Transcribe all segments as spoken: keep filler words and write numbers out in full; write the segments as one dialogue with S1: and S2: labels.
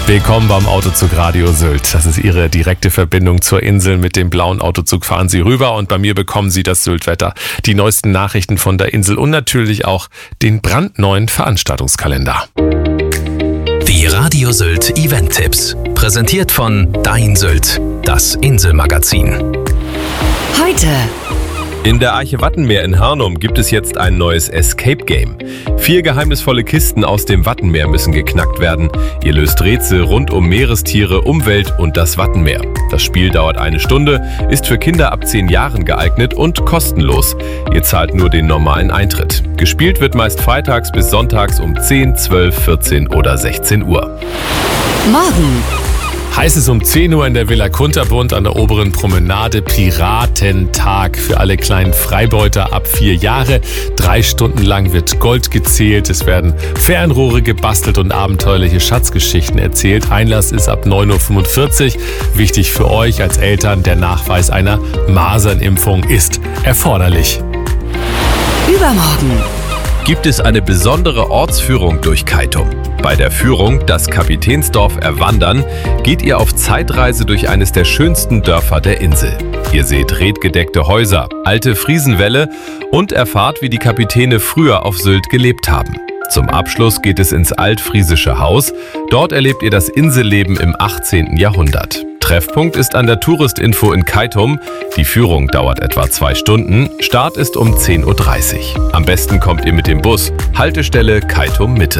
S1: Willkommen beim Autozug Radio Sylt. Das ist Ihre direkte Verbindung zur Insel. Mit dem blauen Autozug fahren Sie rüber und bei mir bekommen Sie das Sylt-Wetter, die neuesten Nachrichten von der Insel und natürlich auch den brandneuen Veranstaltungskalender.
S2: Die Radio Sylt Event-Tipps. Präsentiert von Dein Sylt, das Inselmagazin.
S3: Heute.
S4: In der Arche Wattenmeer in Hörnum gibt es jetzt ein neues Escape-Game. Vier geheimnisvolle Kisten aus dem Wattenmeer müssen geknackt werden. Ihr löst Rätsel rund um Meerestiere, Umwelt und das Wattenmeer. Das Spiel dauert eine Stunde, ist für Kinder ab zehn Jahren geeignet und kostenlos. Ihr zahlt nur den normalen Eintritt. Gespielt wird meist freitags bis sonntags um zehn, zwölf, vierzehn oder sechzehn Uhr.
S3: Morgen.
S1: Heißt es um zehn Uhr in der Villa Kunterbund an der oberen Promenade. Piratentag für alle kleinen Freibeuter ab vier Jahre. Drei Stunden lang wird Gold gezählt, es werden Fernrohre gebastelt und abenteuerliche Schatzgeschichten erzählt. Einlass ist ab neun Uhr fünfundvierzig. Wichtig für euch als Eltern, der Nachweis einer Masernimpfung ist erforderlich.
S3: Übermorgen.
S4: Gibt es eine besondere Ortsführung durch Keitum. Bei der Führung Das Kapitänsdorf erwandern geht ihr auf Zeitreise durch eines der schönsten Dörfer der Insel. Ihr seht redgedeckte Häuser, alte Friesenwälle und erfahrt, wie die Kapitäne früher auf Sylt gelebt haben. Zum Abschluss geht es ins altfriesische Haus. Dort erlebt ihr das Inselleben im achtzehnten Jahrhundert. Treffpunkt ist an der Touristinfo in Keitum. Die Führung dauert etwa zwei Stunden. Start ist um zehn Uhr dreißig. Am besten kommt ihr mit dem Bus. Haltestelle Keitum Mitte.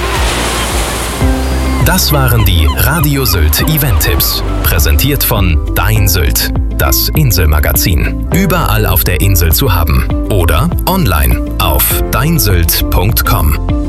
S2: Das waren die Radio Sylt Event-Tipps. Präsentiert von Dein Sylt, das Inselmagazin. Überall auf der Insel zu haben. Oder online auf dein sylt punkt com.